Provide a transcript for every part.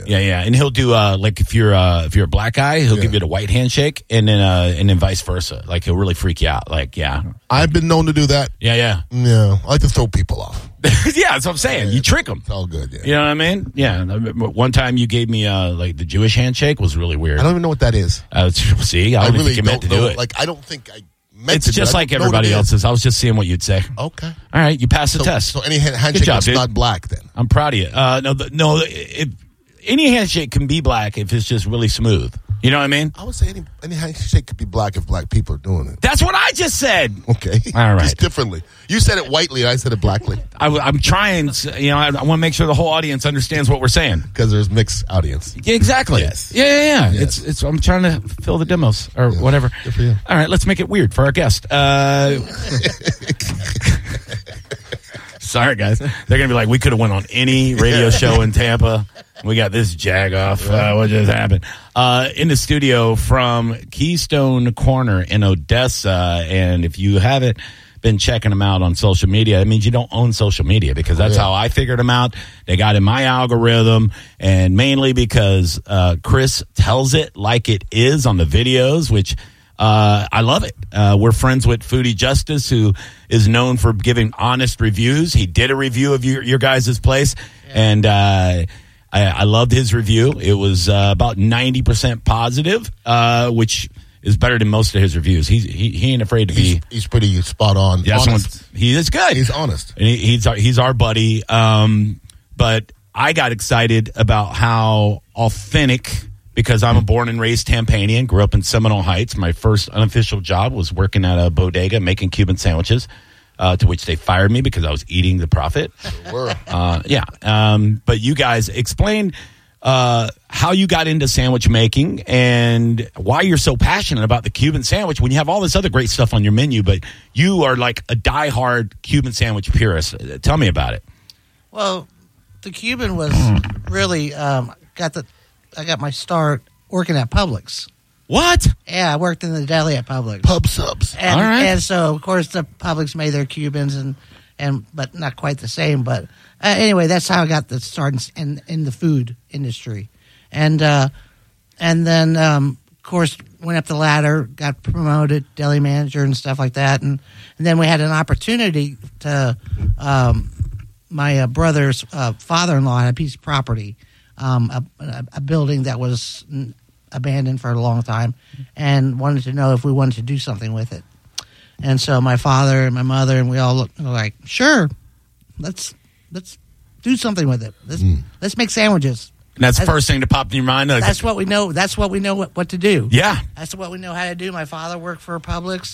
Yeah. And he'll do like if you're a black guy, he'll give you the white handshake, and then vice versa. Like he'll really freak you out. Like I've been known to do that. Yeah. I like to throw people off. Yeah, that's what I'm saying. You trick them. It's all good. Yeah. You know what I mean? Yeah. One time you gave me like the Jewish handshake was really weird. I don't even know what that is. See, I don't really think you meant to do it. Like I don't think I meant It's to. just like everybody else's. I was just seeing what you'd say. Okay. All right, you passed the test. So any handshake that's not black, then I'm proud of you. No. Any handshake can be black if it's just really smooth. You know what I mean? I would say any handshake could be black if black people are doing it. That's what I just said. Okay. All right. Just differently. You said it whitely, I said it blackly. I'm trying. I want to make sure the whole audience understands what we're saying. Because there's mixed audience. Yeah, exactly. Yes. Yeah. Yes. I'm trying to fill the demos or whatever. Good for you. All right, let's make it weird for our guest. Sorry, guys. They're going to be like, we could have went on any radio show in Tampa. We got this jag off. What just happened? In the studio from Keystone Corner in Odessa. And if you haven't been checking them out on social media, that means you don't own social media, because that's how I figured them out. They got in my algorithm, and mainly because Chris tells it like it is on the videos, which I love it. We're friends with Foodie Justice, who is known for giving honest reviews. He did a review of your guys' place, and I loved his review. It was about 90% positive, which is better than most of his reviews. He ain't afraid to be. He's pretty spot on. Yeah, honest. He is good. He's honest. And he's our buddy. But I got excited about how authentic, because I'm a born and raised Tampanian, grew up in Seminole Heights. My first unofficial job was working at a bodega making Cuban sandwiches, to which they fired me because I was eating the profit. Sure. But you guys explain how you got into sandwich making and why you're so passionate about the Cuban sandwich when you have all this other great stuff on your menu, but you are like a diehard Cuban sandwich purist. Tell me about it. Well, the Cuban was really I got my start working at Publix. What? Yeah, I worked in the deli at Publix. Pub subs. And, all right. And so, of course, the Publix made their Cubans, but not quite the same. But anyway, that's how I got the start in the food industry. And then, of course, went up the ladder, got promoted, deli manager and stuff like that. And then we had an opportunity to, my brother's father-in-law had a piece of property, a building that was abandoned for a long time, and wanted to know if we wanted to do something with it. And so my father and my mother and we all looked like, sure, let's do something with it. Let's make sandwiches. And that's the first thing that popped in your mind. That's what we know. That's what we know what to do. Yeah. That's what we know how to do. My father worked for Publix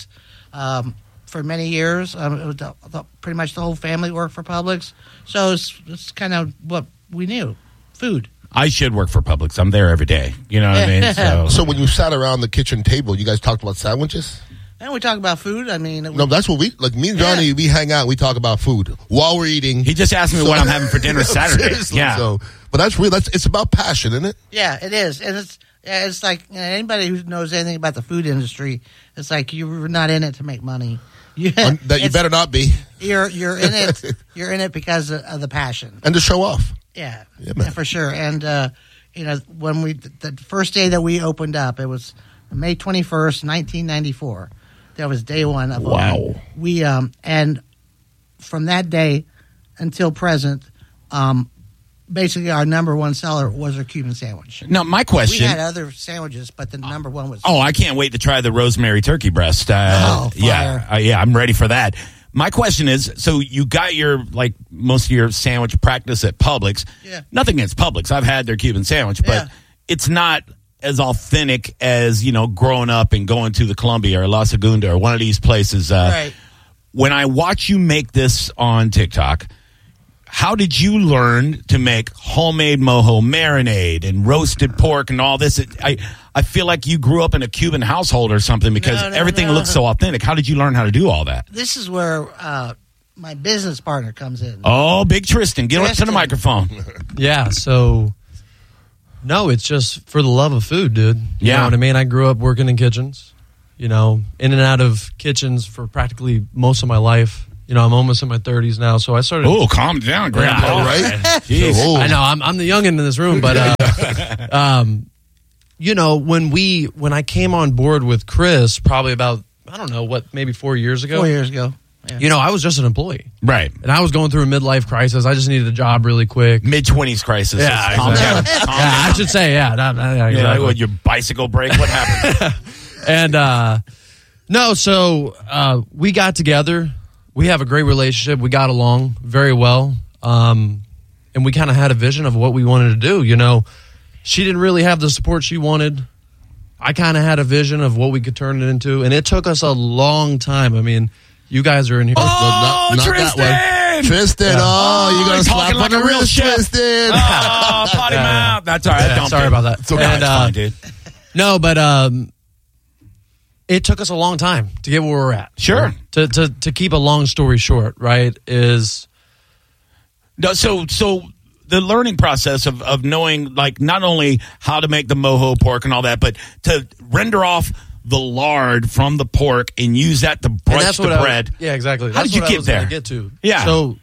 for many years. It was pretty much the whole family worked for Publix. So it's kind of what we knew, food. I should work for Publix. I'm there every day. You know what I mean? So when you sat around the kitchen table, you guys talked about sandwiches? And we talk about food. I mean, No, that's what me and Johnny, we hang out, we talk about food while we're eating. He just asked me what I'm having for dinner Saturday. Seriously, Yeah. But it's about passion, isn't it? Yeah, it is. And it's like anybody who knows anything about the food industry, it's like you're not in it to make money. You better not be. You're in it. You're in it because of the passion And to show off. Yeah, man. for sure. And when the first day that we opened up, it was May 21st, 1994. That was day one of Wow. We and from that day until present, basically our number one seller was our Cuban sandwich. Now, my question. We had other sandwiches, but the number one was. Oh, I can't wait to try the rosemary turkey breast. Fire. Yeah, I'm ready for that. My question is, so you got most of your sandwich practice at Publix. Yeah. Nothing against Publix. I've had their Cuban sandwich, but it's not as authentic as, growing up and going to the Columbia or La Segunda or one of these places. Right. When I watch you make this on TikTok, how did you learn to make homemade mojo marinade and roasted pork and all this? I feel like you grew up in a Cuban household or something because everything looks so authentic. How did you learn how to do all that? This is where my business partner comes in. Oh, Big Tristan. Get up to the microphone. Yeah, so, no, it's just for the love of food, dude. You Yeah. know what I mean? I grew up working in kitchens, in and out of kitchens for practically most of my life. I'm almost in my 30s now, so I started. Oh, calm down, Grandpa. All right. Jeez. So, I know I'm the youngin in this room, but when I came on board with Chris, probably about maybe 4 years ago. 4 years ago. Yeah. I was just an employee, Right. and I was going through a midlife crisis. I just needed a job really quick. Mid-20s crisis. Yeah, Calm exactly. down. Calm Yeah, I down. should say, yeah. Yeah, Exactly. like, your bicycle break? What happened? And so we got together. We have a great relationship. We got along very well. And we kind of had a vision of what we wanted to do. She didn't really have the support she wanted. I kind of had a vision of what we could turn it into. And it took us a long time. I mean, you guys are in here. Oh, not Tristan! that one. Tristan, you got to slap talking like on a the real wrist, chef. Tristan. Oh, potty mouth. That's all right. Yeah, Don't sorry do- about that. It's okay. And, It's fine, dude. No, but it took us a long time to get where we're at. Sure. To keep a long story short, right, is... No, so the learning process of knowing, like, not only how to make the mojo pork and all that, but to render off the lard from the pork and use that to brush the bread. Yeah, exactly. How That's did you what get I was there? gonna get to. Yeah. So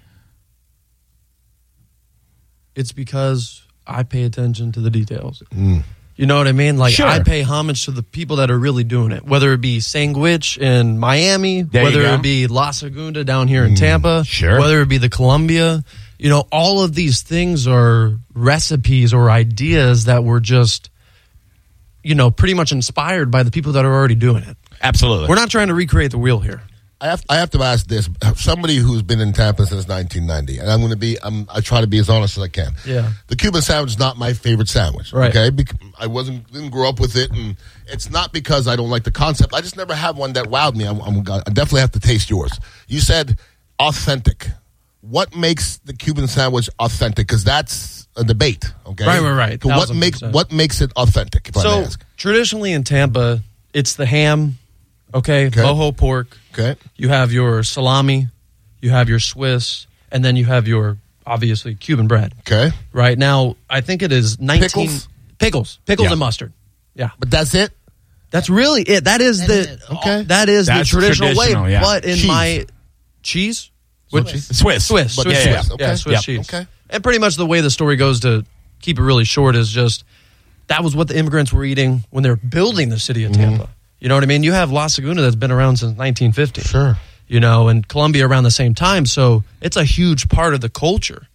it's because I pay attention to the details. You know what I mean? Like, Sure. I pay homage to the people that are really doing it, whether it be Sandwich in Miami, There you whether go. it be La Segunda down here in Tampa, sure. whether it be the Columbia. All of these things are recipes or ideas that were just, pretty much inspired by the people that are already doing it. Absolutely. We're not trying to recreate the wheel here. I have to ask this. Somebody who's been in Tampa since 1990, and I try to be as honest as I can. Yeah. The Cuban sandwich is not my favorite sandwich. Right. Okay. I didn't grow up with it, and it's not because I don't like the concept. I just never had one that wowed me. I definitely have to taste yours. You said authentic. What makes the Cuban sandwich authentic? Because that's a debate. Okay. Right. So what makes it authentic? If I may So ask. traditionally in Tampa, it's the ham, mojo pork. Okay. You have your salami, you have your Swiss, and then you have your, obviously, Cuban bread. Okay. Right now, I think it is 19 pickles Yeah. and mustard. Yeah, But that's it. that's really it. That is Okay. That is That's the traditional way. traditional, yeah. But in Cheese. my cheese, Swiss. Swiss But cheese, Swiss, okay. yeah, Swiss Yep. cheese. Okay. And pretty much the way the story goes, to keep it really short, is just that was what the immigrants were eating when they were building the city of Tampa. You know what I mean? You have La Segunda that's been around since 1950. Sure. And Columbia around the same time. So it's a huge part of the culture.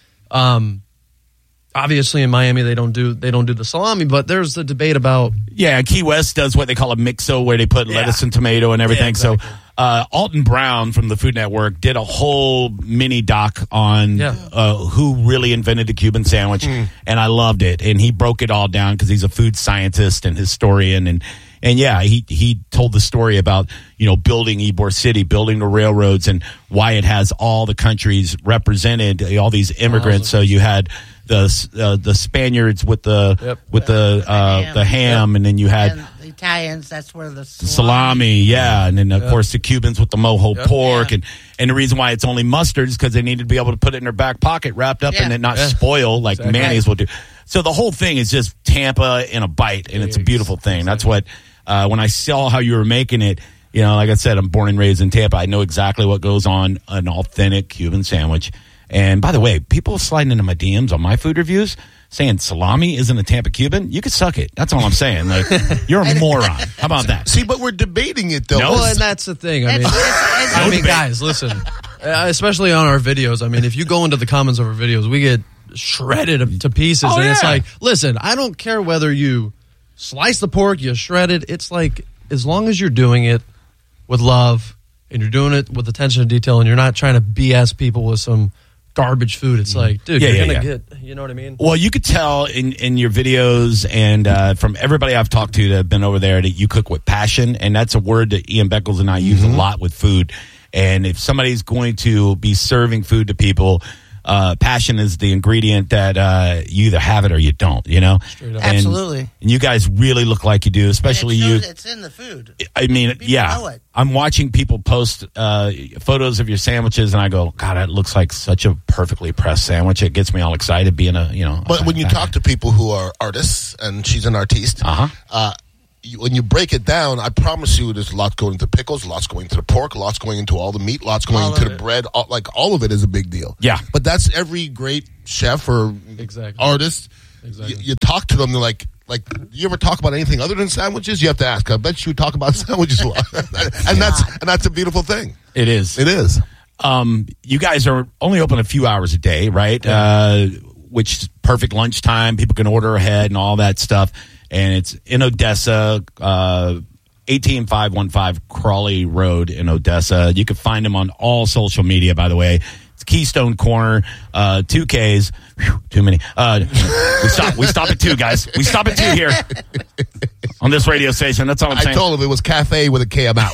Obviously in Miami they don't do the salami, but there's the debate about Yeah, Key West does what they call a mixo, where they put lettuce and tomato and everything. Yeah, exactly. So Alton Brown from the Food Network did a whole mini doc on who really invented the Cuban sandwich, and I loved it. And he broke it all down because he's a food scientist and historian, and yeah, he told the story about building Ybor City, building the railroads, and why it has all the countries represented, all these immigrants. So you had the Spaniards with the ham, and then you had And the Italians, that's where the salami, yeah, and then of course the Cubans with the mojo pork, Yeah. and the reason why it's only mustard is because they needed to be able to put it in their back pocket, wrapped up, and it not spoil like mayonnaise will do. So the whole thing is just Tampa in a bite, and it's a beautiful thing. That's what when I saw how you were making it. Like I said, I'm born and raised in Tampa. I know exactly what goes on an authentic Cuban sandwich. And by the way, people sliding into my DMs on my food reviews saying salami isn't a Tampa Cuban. You could suck it. That's all I'm saying. Like, you're a moron. How about that? See, but we're debating it though. No. well, and that's the thing. I mean, guys, listen. Especially on our videos. I mean, if you go into the comments of our videos, we get shredded to pieces, and it's like, listen, I don't care whether you slice the pork, you shred it. It's like, as long as you're doing it with love and you're doing it with attention to detail, and you're not trying to BS people with some garbage food, it's like, dude, you're gonna get, you know what I mean? Well, you could tell in your videos and from everybody I've talked to that have been over there that you cook with passion, and that's a word that Ian Beckles and I use a lot with food. And if somebody's going to be serving food to people, passion is the ingredient that you either have it or you don't, Straight up. Absolutely. And you guys really look like you do, especially you. It's in the food. I mean, People know it. I'm watching people post photos of your sandwiches, and I go, God, that looks like such a perfectly pressed sandwich. It gets me all excited being But when you talk to people who are artists, and she's an artiste, when you break it down, I promise you there's lots going into pickles, lots going into the pork, lots going into all the meat, lots going All into of the it. bread. All of it is a big deal. Yeah. But that's every great chef or artist. Exactly. You talk to them, they're like, you ever talk about anything other than sandwiches? You have to ask. I bet you talk about sandwiches a lot. and that's a beautiful thing. It is. It is. You guys are only open a few hours a day, right? Which is perfect lunchtime. People can order ahead and all that stuff. And it's in Odessa, 18515 Crawley Road in Odessa. You can find them on all social media, by the way. It's Keystone Corner, 2 Ks. Whew, too many. We stop at 2, guys. We stop at 2 here on this radio station. That's all I'm saying. I told him it was cafe with a K. I'm out.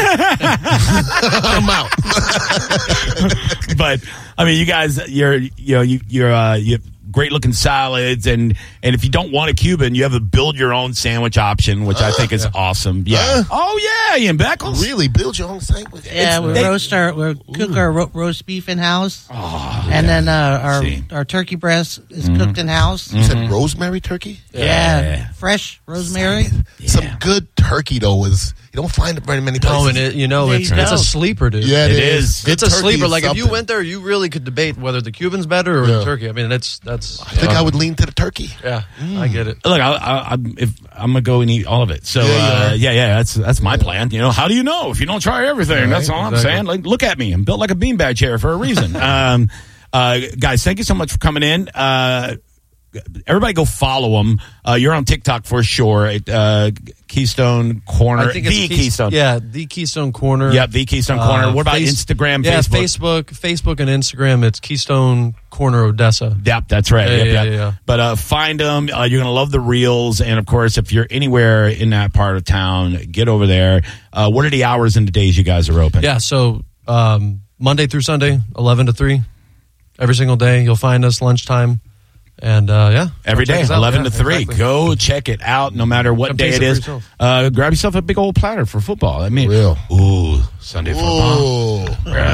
I'm out. But I mean, you guys, you're great looking salads, and if you don't want a Cuban, you have a build your own sandwich option, which I think is awesome. Yeah. Oh yeah, Ian Beckles. Really, build your own sandwich? Yeah, we cook our roast beef in house, and then our turkey breast is cooked in house. You said rosemary turkey? Yeah, fresh rosemary. Some good turkey though is you don't find it very many places. Oh, and it's a sleeper, dude. Yeah, it is. It's a Turkey sleeper. is Like if you something. went there, you really could debate whether the Cuban's better or the turkey. I mean, that's. I think I would lean to the turkey. Yeah, I get it. Look, I'm gonna go and eat all of it. So that's my plan. You know, how do you know if you don't try everything? Right, That's all I'm saying. Like, look at me. I'm built like a beanbag chair for a reason. Guys, thank you so much for coming in. Everybody go follow them. You're on TikTok for sure. Keystone Corner. I think it's Keystone. Yeah, the Keystone Corner. Yeah, the Keystone Corner. What about Instagram, Yeah, Facebook? Facebook and Instagram. It's Keystone Corner Odessa. Yep, that's right. Yeah. But find them. You're going to love the reels. And, of course, if you're anywhere in that part of town, get over there. What are the hours and the days you guys are open? Yeah, so Monday through Sunday, 11 to 3. Every single day, you'll find us lunchtime. And, every day, 11 to 3. Exactly. Go check it out no matter what Come day taste it it is. for Grab yourself a big old platter for football. I mean, Real. Ooh, Sunday football.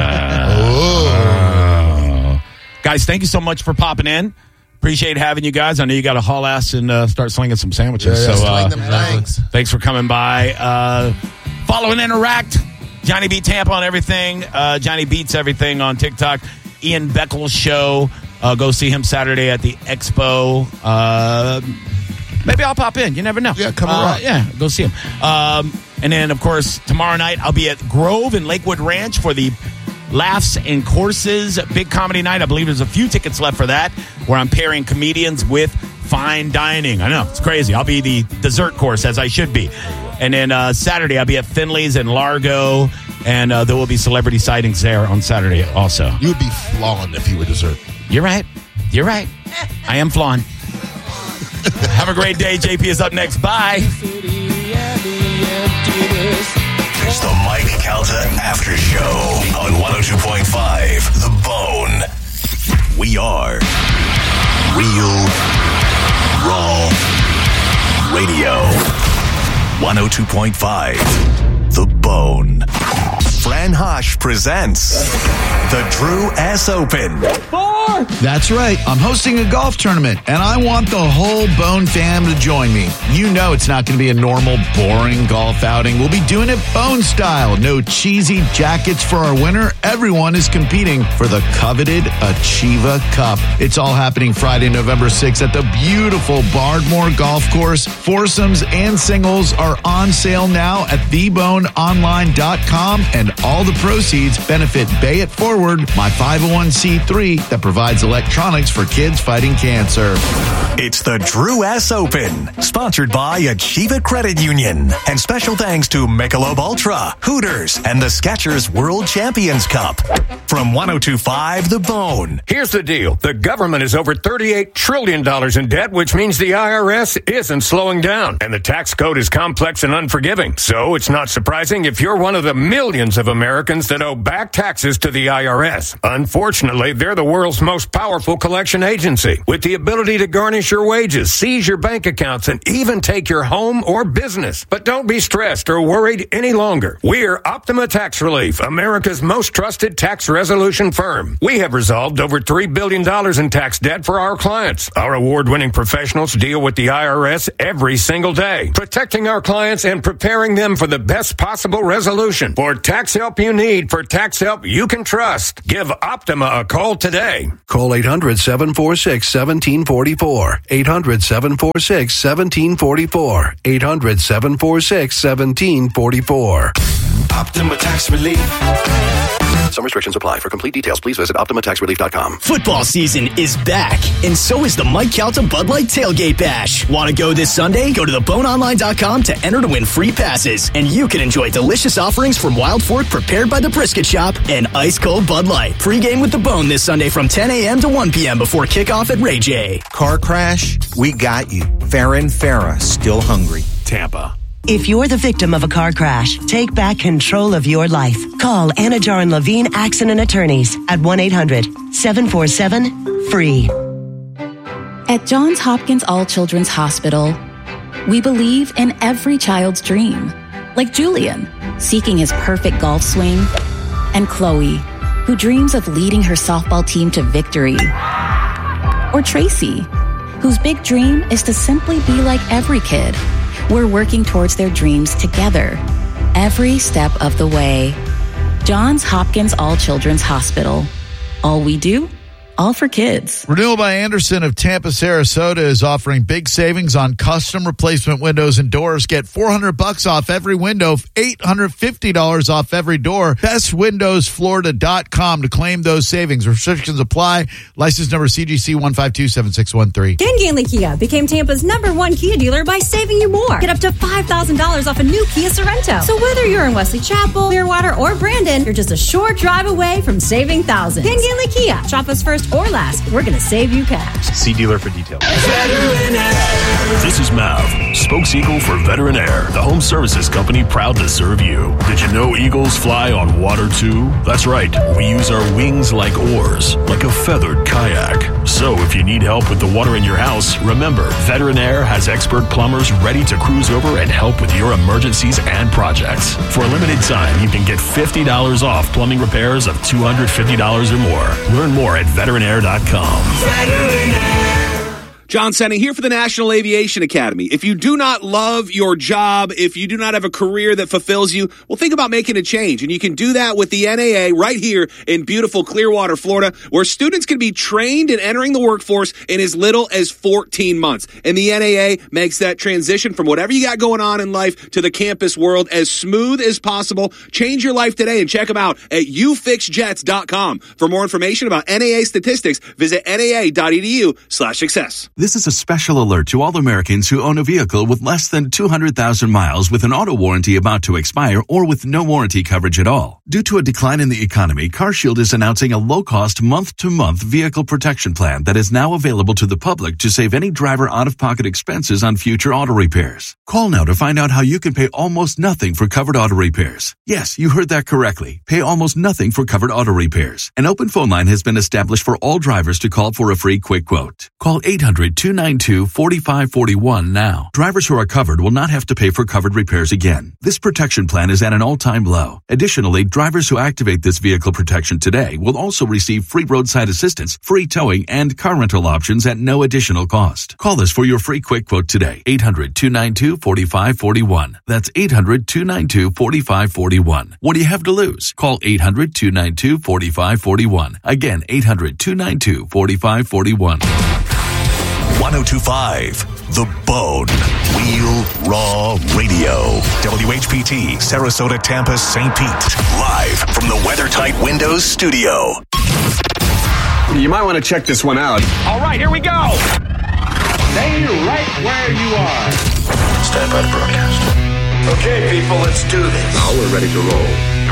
Guys, thank you so much for popping in. Appreciate having you guys. I know you got to haul ass and start slinging some sandwiches. Sling them things. Thanks for coming by. Follow and interact. Johnny Beat Tampa on everything. Johnny Beats everything on TikTok. Ian Beckles Show. Go see him Saturday at the Expo. Maybe I'll pop in. You never know. Yeah, come around. Yeah, go see him. And then, of course, tomorrow night I'll be at Grove and Lakewood Ranch for the Laughs and Courses Big Comedy Night. I believe there's a few tickets left for that, where I'm pairing comedians with fine dining. I know, it's crazy. I'll be the dessert course, as I should be. And then Saturday I'll be at Finley's in Largo, and there will be celebrity sightings there on Saturday also. You would be flawn if you were dessert. You're right. I am flawn. Have a great day. JP is up next. Bye. It's the Mike Calta After Show on 102.5 The Bone. We are Real Raw Radio. 102.5 The Bone. Fran Hosh presents the Drew S. Open. That's right. I'm hosting a golf tournament, and I want the whole Bone fam to join me. You know it's not going to be a normal, boring golf outing. We'll be doing it Bone style. No cheesy jackets for our winner. Everyone is competing for the coveted Achieva Cup. It's all happening Friday, November 6th at the beautiful Bardmore Golf Course. Foursomes and singles are on sale now at theboneonline.com, and all the proceeds benefit Bay It Forward, my 501c3 that provides electronics for kids fighting cancer. It's the Drew S. Open, sponsored by Achieva Credit Union. And special thanks to Michelob Ultra, Hooters, and the Skechers World Champions Cup. From 102.5 The Bone. Here's the deal. The government is over $38 trillion in debt, which means the IRS isn't slowing down. And the tax code is complex and unforgiving. So it's not surprising if you're one of the millions of Americans that owe back taxes to the IRS. Unfortunately, they're the world's most powerful collection agency with the ability to garnish your wages, seize your bank accounts, and even take your home or business. But don't be stressed or worried any longer. We're Optima Tax Relief, America's most trusted tax resolution firm. We have resolved over $3 billion in tax debt for our clients. Our award-winning professionals deal with the IRS every single day, protecting our clients and preparing them for the best possible resolution. For tax help you need, for tax help you can trust, give Optima a call today. Call 800-746-1744. 800-746-1744. 800-746-1744. Optima Tax Relief. Some restrictions apply. For complete details, please visit OptimaTaxRelief.com. Football season is back, and so is the Mike Calta Bud Light Tailgate Bash. Want to go this Sunday? Go to theboneonline.com to enter to win free passes, and you can enjoy delicious offerings from Wild Fork prepared by the Brisket Shop and ice-cold Bud Light. Pre-game with the Bone this Sunday from 10 a.m. to 1 p.m. before kickoff at Ray J. Car crash? We got you. Farron Farah, still hungry. Tampa. If you're the victim of a car crash, take back control of your life. Call Anajar and Levine Accident Attorneys at 1-800-747-FREE. At Johns Hopkins All Children's Hospital, we believe in every child's dream. Like Julian, seeking his perfect golf swing, and Chloe, who dreams of leading her softball team to victory. Or Tracy, whose big dream is to simply be like every kid. We're working towards their dreams together, every step of the way. Johns Hopkins All Children's Hospital. All we do, all for kids. Renewal by Anderson of Tampa, Sarasota is offering big savings on custom replacement windows and doors. Get $400 off every window, $850 off every door. BestWindowsFlorida.com to claim those savings. Restrictions apply. License number CGC 1527613. Dan Ganley Kia became Tampa's #1 Kia dealer by saving you more. Get up to $5,000 off a new Kia Sorrento. So whether you're in Wesley Chapel, Clearwater, or Brandon, you're just a short drive away from saving thousands. Dan Ganley Kia. Shop us first or last. We're going to save you cash. See dealer for details. This is Mav, spokes Eagle for Veteran Air, the home services company proud to serve you. Did you know eagles fly on water too? That's right. We use our wings like oars, like a feathered kayak. So if you need help with the water in your house, remember, Veteran Air has expert plumbers ready to cruise over and help with your emergencies and projects. For a limited time, you can get $50 off plumbing repairs of $250 or more. Learn more at veteranair.com. John Senning here for the National Aviation Academy. If you do not love your job, if you do not have a career that fulfills you, well, think about making a change. And you can do that with the NAA right here in beautiful Clearwater, Florida, where students can be trained in entering the workforce in as little as 14 months. And the NAA makes that transition from whatever you got going on in life to the campus world as smooth as possible. Change your life today and check them out at ufixjets.com. For more information about NAA statistics, visit naa.edu/success. This is a special alert to all Americans who own a vehicle with less than 200,000 miles with an auto warranty about to expire or with no warranty coverage at all. Due to a decline in the economy, CarShield is announcing a low-cost month-to-month vehicle protection plan that is now available to the public to save any driver out-of-pocket expenses on future auto repairs. Call now to find out how you can pay almost nothing for covered auto repairs. Yes, you heard that correctly. Pay almost nothing for covered auto repairs. An open phone line has been established for all drivers to call for a free quick quote. Call 800-292-4541 now. Drivers who are covered will not have to pay for covered repairs again. This protection plan is at an all-time low. Additionally, drivers who activate this vehicle protection today will also receive free roadside assistance, free towing, and car rental options at no additional cost. Call us for your free quick quote today. 800-292-4541. That's 800-292-4541. What do you have to lose? Call 800-292-4541. Again, 800-292-4541. 1025, The Bone. Real Raw Radio. WHPT, Sarasota, Tampa, St. Pete. Live from the WeatherTight Windows studio. You might want to check this one out. All right, here we go. Stay right where you are. Stand by to broadcast. Okay, people, let's do this. Now we're ready to roll.